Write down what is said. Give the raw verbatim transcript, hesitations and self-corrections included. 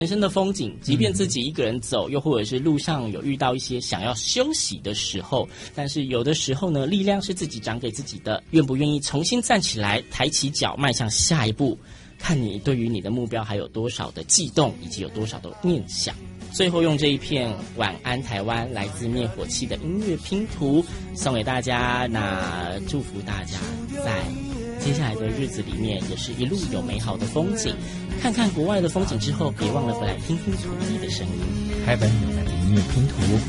人生的风景，即便自己一个人走，又或者是路上有遇到一些想要休息的时候，但是有的时候呢，力量是自己长给自己的，愿不愿意重新站起来，抬起脚迈向下一步，看你对于你的目标还有多少的悸动，以及有多少的念想。最后用这一片晚安台湾来自灭火器的音乐拼图送给大家，那祝福大家在接下来的日子里面也是一路有美好的风景，看看国外的风景之后，别忘了回来听听土地的声音。 台湾有来的音乐拼图，